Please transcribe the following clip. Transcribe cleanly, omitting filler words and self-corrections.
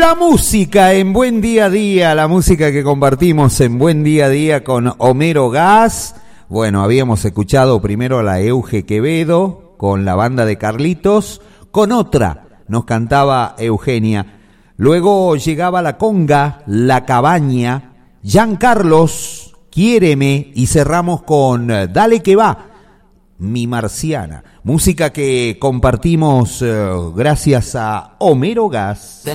La música en Buen Día a Día, la música que compartimos en Buen Día a Día con Homero Gas. Bueno, habíamos escuchado primero a la Euge Quevedo con la banda de Carlitos, con otra nos cantaba Eugenia. Luego llegaba la conga, la cabaña, Giancarlos, Quiéreme, y cerramos con Dale que va, Mi Marciana. Música que compartimos gracias a Homero Gas.